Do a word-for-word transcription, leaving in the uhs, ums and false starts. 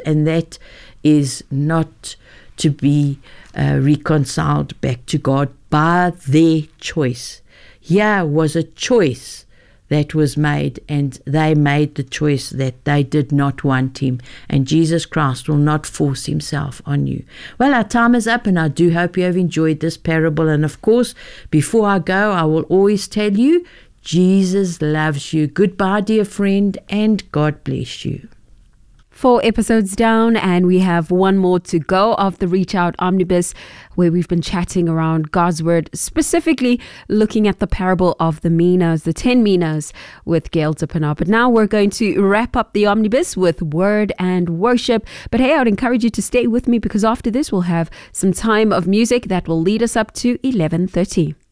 and that is not to be uh, reconciled back to God by their choice. Here was a choice that was made, and they made the choice that they did not want him, and Jesus Christ will not force himself on you. Well, our time is up, and I do hope you have enjoyed this parable. And of course, before I go, I will always tell you, Jesus loves you. Goodbye, dear friend, and God bless you. Four episodes down, and we have one more to go of the Reach Out Omnibus, where we've been chatting around God's Word, specifically looking at the parable of the minas, the ten minas, with Gail Dippenaar. But now we're going to wrap up the Omnibus with Word and Worship. But hey, I would encourage you to stay with me, because after this we'll have some time of music that will lead us up to eleven thirty.